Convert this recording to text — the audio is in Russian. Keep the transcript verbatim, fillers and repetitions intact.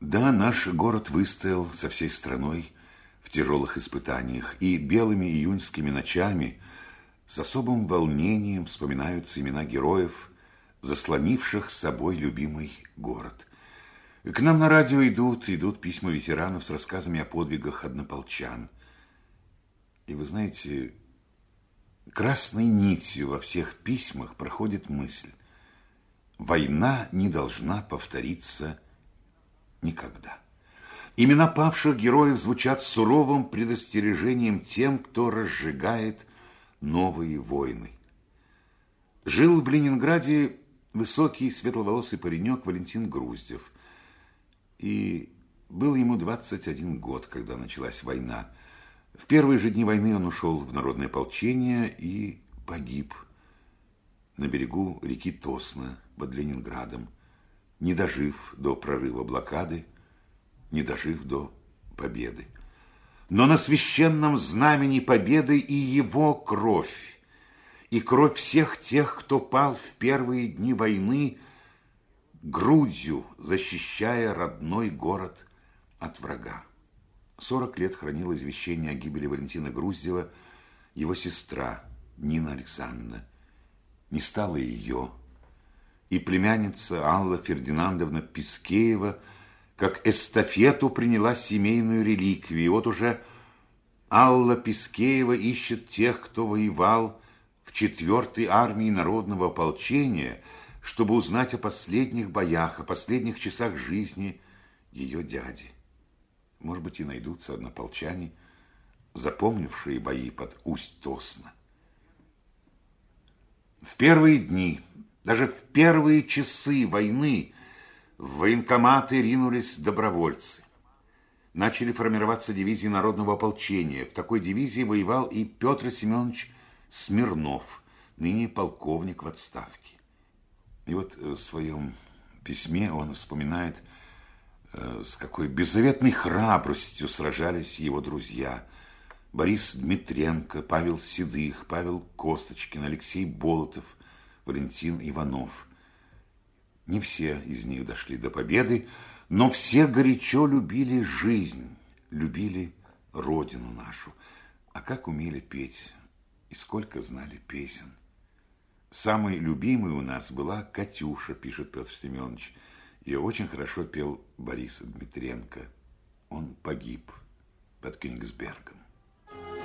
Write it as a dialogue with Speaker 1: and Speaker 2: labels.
Speaker 1: Да, наш город выстоял со всей страной в тяжелых испытаниях, и белыми июньскими ночами с особым волнением вспоминаются имена героев, заслонивших с собой любимый город. К нам на радио идут, идут письма ветеранов с рассказами о подвигах однополчан. И вы знаете, красной нитью во всех письмах проходит мысль: война не должна повториться никогда. Имена павших героев звучат суровым предостережением тем, кто разжигает новые войны. Жил в Ленинграде высокий светловолосый паренек Валентин Груздев. И был ему двадцать один год, когда началась война. В первые же дни войны он ушел в народное ополчение и погиб на берегу реки Тосна под Ленинградом, не дожив до прорыва блокады, не дожив до победы. Но на священном знамени победы и его кровь, и кровь всех тех, кто пал в первые дни войны, грудью защищая родной город от врага. Сорок лет хранила извещение о гибели Валентина Груздева его сестра Нина Александровна. Не стало ее, и племянница Алла Фердинандовна Пискеева как эстафету приняла семейную реликвию. И вот уже Алла Пискеева ищет тех, кто воевал в четвертой армии народного ополчения, чтобы узнать о последних боях, о последних часах жизни ее дяди. Может быть, и найдутся однополчане, запомнившие бои под Усть-Тосно. В первые дни, даже в первые часы войны в военкоматы ринулись добровольцы. Начали формироваться дивизии народного ополчения. В такой дивизии воевал и Петр Семенович Смирнов, ныне полковник в отставке. И вот в своем письме он вспоминает, с какой беззаветной храбростью сражались его друзья: Борис Дмитренко, Павел Седых, Павел Косточкин, Алексей Болотов, Валентин Иванов. Не все из них дошли до победы, но все горячо любили жизнь, любили родину нашу. А как умели петь, и сколько знали песен. Самой любимой у нас была Катюша, пишет Петр Семенович. Ее очень хорошо пел Борис Дмитренко. Он погиб под Кёнигсбергом.